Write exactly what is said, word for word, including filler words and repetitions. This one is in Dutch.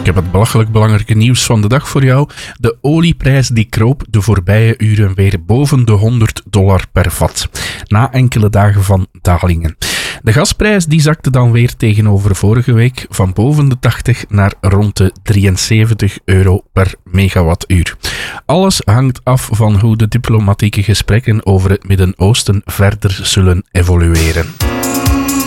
heb het belachelijk belangrijke nieuws van de dag voor jou. De olieprijs die kroop de voorbije uren weer boven de honderd dollar per vat. Na enkele dagen van dalingen. De gasprijs die zakte dan weer tegenover vorige week van boven de tachtig naar rond de drieënzeventig euro per megawattuur. Alles hangt af van hoe de diplomatieke gesprekken over het Midden-Oosten verder zullen evolueren.